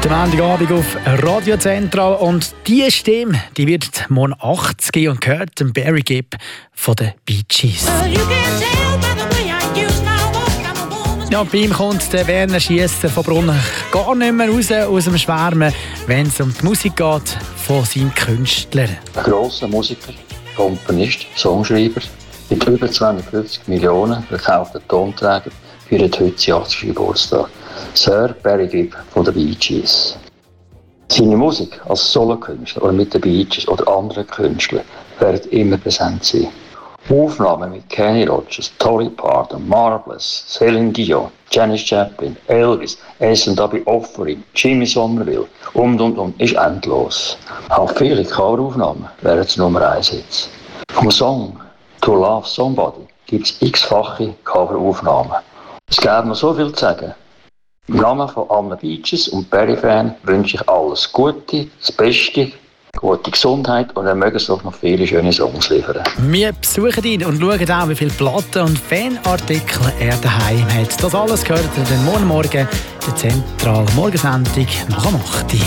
am Montagabend auf Radio Zentral. Und diese Stimme, die wird morgen 80 und gehört dem Barry Gibb von den Bee Gees. Ja, bei ihm kommt der Werner Schiesser von Brunnen gar nicht mehr raus aus dem Schwärmen, wenn es um die Musik geht von seinem Künstler. Ein grosser Musiker, Komponist, Songschreiber mit über 250 Millionen verkauften Tonträger feiert heute seinen 80. Geburtstag. Sir Barry Gibb von den Bee Gees. Seine Musik als Solokünstler oder mit den Bee Gees oder anderen Künstlern wird immer präsent sein. Aufnahmen mit Kenny Rogers, Dolly Parton, Marvelous, Celine Dion, Janis Joplin, Elvis, S&W Offering, Jimmy Somerville und ist endlos. Auch viele Coveraufnahmen wären die Nummer 1 Hits. Vom Song To Love Somebody gibt es x-fache Coveraufnahmen. Es gäbe noch so viel zu sagen. Im Namen von allen Bee Gees und Barry-Fans wünsche ich alles Gute, das Beste, gute Gesundheit und dann mögen Sie doch noch viele schöne Songs liefern. Wir besuchen ihn und schauen auch, wie viele Platten und Fanartikel er daheim hat. Das alles gehört dann morgen der Zentral Morgensendung nach dem 8.